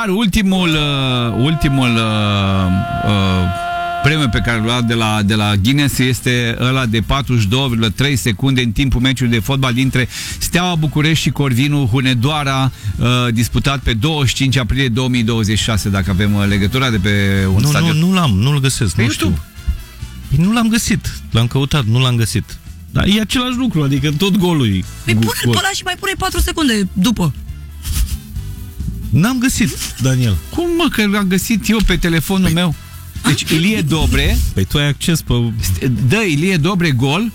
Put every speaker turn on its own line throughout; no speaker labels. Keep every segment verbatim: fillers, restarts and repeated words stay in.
Dar ultimul, uh, ultimul uh, uh, premiu pe care l-a luat de la, de la Guinness este ăla de patruzeci și două virgulă trei secunde în timpul meciului de fotbal dintre Steaua București și Corvinul Hunedoara, uh, disputat pe douăzeci și cinci aprilie două mii douăzeci și șase, dacă avem uh, legătura de pe un
nu,
stadion.
Nu, nu l-am, nu-l găsesc,
pe
nu
YouTube.
știu. Nu l-am găsit, l-am căutat, nu l-am găsit. Dar e același lucru, adică tot golul e.
Păi pune pe ăla și mai pune patru secunde după.
N-am găsit, Daniel.
Cum mă, că l-am găsit eu pe telefonul păi... meu? Deci Ilie Dobre.
Păi tu ai acces pe...
Dă Ilie Dobre gol.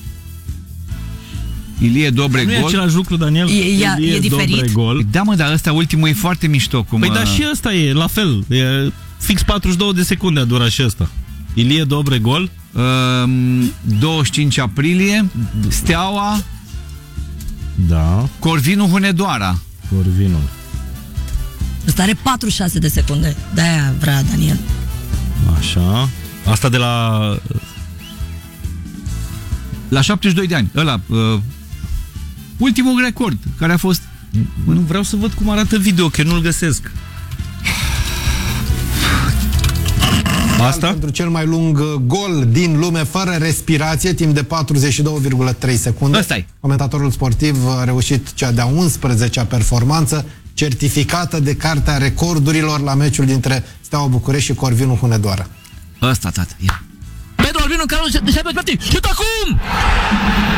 Ilie Dobre
nu
gol.
Nu e același lucru, Daniel?
E, e,
Ilie
e diferit?
Dobre gol.
Da, mă, dar ăsta ultimul e foarte mișto. Cum,
păi da, și ăsta e, la fel. E fix patruzeci și două de secunde a durat și ăsta. Ilie Dobre gol.
Um, douăzeci și cinci aprilie. Steaua.
Da.
Corvinul Hunedoara.
Corvinul.
Ăsta are patruzeci și șase de secunde. De-aia vrea Daniel.
Așa. Asta de la...
La șaptezeci și doi de ani. Ăla, uh, ultimul record care a fost...
Nu vreau să văd cum arată video, că nu-l găsesc. Asta?
Pentru cel mai lung gol din lume fără respirație, timp de patruzeci și două virgulă trei secunde.
Ăsta-i.
Comentatorul sportiv a reușit cea de-a unsprezecea performanță, certificată de Cartea Recordurilor la meciul dintre Steaua București și Corvinul Hunedoara.
Ăsta, tată, ia.
Pedro Albino, Carlos, deșteaptă-te, și acum!